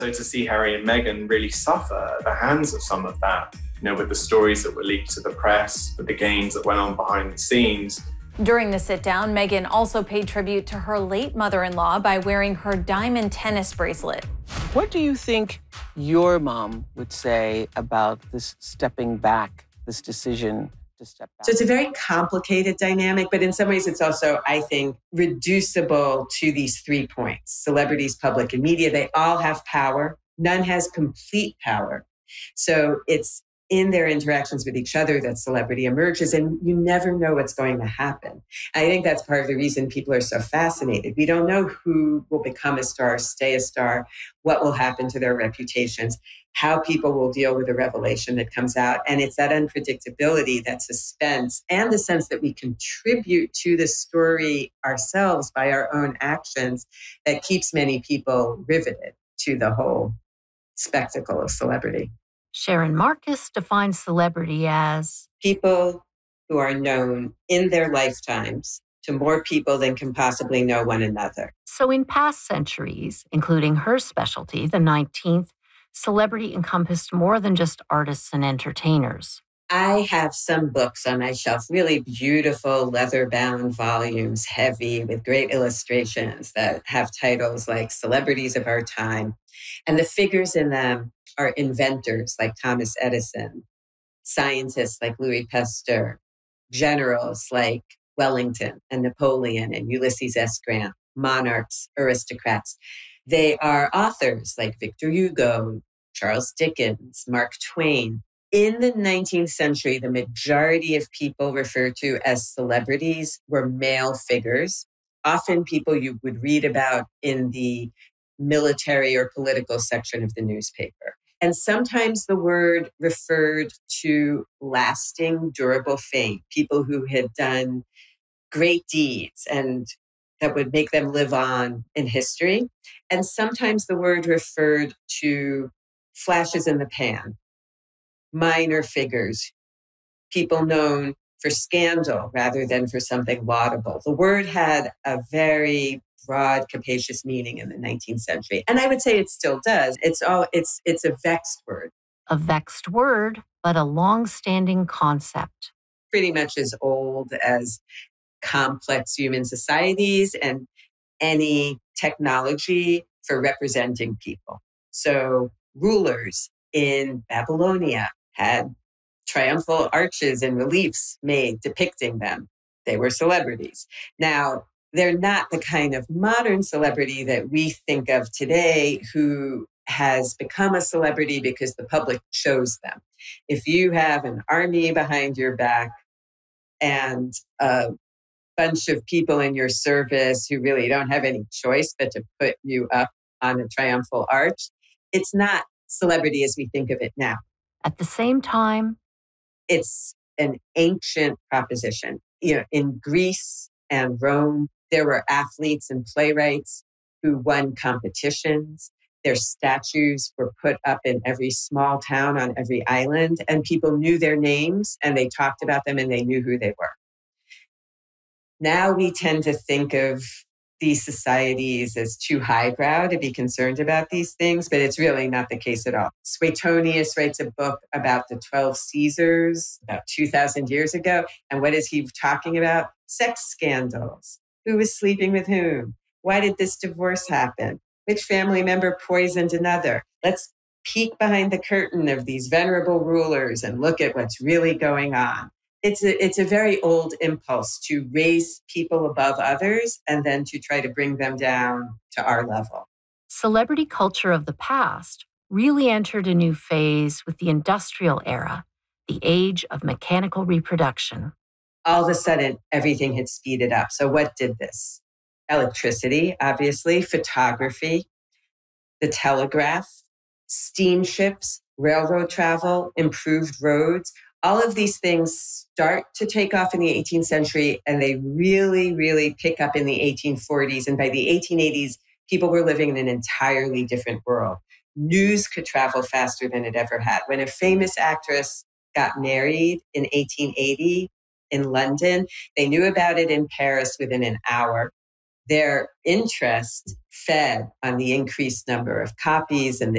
So to see Harry and Meghan really suffer at the hands of some of that, with the stories that were leaked to the press, with the games that went on behind the scenes. During the sit-down, Meghan also paid tribute to her late mother-in-law by wearing her diamond tennis bracelet. What do you think your mom would say about this stepping back, this decision to step back? So it's a very complicated dynamic, but in some ways it's also, I think, reducible to these 3 points. Celebrities, public, and media, they all have power. None has complete power. So it's in their interactions with each other that celebrity emerges, and you never know what's going to happen. I think that's part of the reason people are so fascinated. We don't know who will become a star, stay a star, what will happen to their reputations, how people will deal with a revelation that comes out. And it's that unpredictability, that suspense, and the sense that we contribute to the story ourselves by our own actions that keeps many people riveted to the whole spectacle of celebrity. Sharon Marcus defines celebrity as people who are known in their lifetimes to more people than can possibly know one another. So in past centuries, including her specialty, the 19th, celebrity encompassed more than just artists and entertainers. I have some books on my shelf, really beautiful leather-bound volumes, heavy with great illustrations that have titles like Celebrities of Our Time. And the figures in them are inventors like Thomas Edison, scientists like Louis Pasteur, generals like Wellington and Napoleon and Ulysses S. Grant, monarchs, aristocrats. They are authors like Victor Hugo, Charles Dickens, Mark Twain. In the 19th century, the majority of people referred to as celebrities were male figures, often people you would read about in the military or political section of the newspaper. And sometimes the word referred to lasting, durable fame, people who had done great deeds and that would make them live on in history. And sometimes the word referred to flashes in the pan, minor figures, people known for scandal rather than for something laudable. The word had a very broad, capacious meaning in the 19th century. And I would say it still does. It's a vexed word. A vexed word, but a long-standing concept. Pretty much as old as complex human societies and any technology for representing people. So rulers in Babylonia had triumphal arches and reliefs made depicting them. They were celebrities. Now, they're not the kind of modern celebrity that we think of today who has become a celebrity because the public chose them. If you have an army behind your back and a bunch of people in your service who really don't have any choice but to put you up on a triumphal arch, it's not celebrity as we think of it now. At the same time, it's an ancient proposition. In Greece and Rome, there were athletes and playwrights who won competitions. Their statues were put up in every small town on every island, and people knew their names and they talked about them and they knew who they were. Now we tend to think of these societies as too highbrow to be concerned about these things, but it's really not the case at all. Suetonius writes a book about the 12 Caesars about 2,000 years ago. And what is he talking about? Sex scandals. Who was sleeping with whom? Why did this divorce happen? Which family member poisoned another? Let's peek behind the curtain of these venerable rulers and look at what's really going on. It's a very old impulse to raise people above others and then to try to bring them down to our level. Celebrity culture of the past really entered a new phase with the industrial era, the age of mechanical reproduction. All of a sudden, everything had speeded up. So what did this? Electricity, obviously, photography, the telegraph, steamships, railroad travel, improved roads. All of these things start to take off in the 18th century, and they really, really pick up in the 1840s. And by the 1880s, people were living in an entirely different world. News could travel faster than it ever had. When a famous actress got married in 1880 in London, they knew about it in Paris within an hour. Their interest fed on the increased number of copies and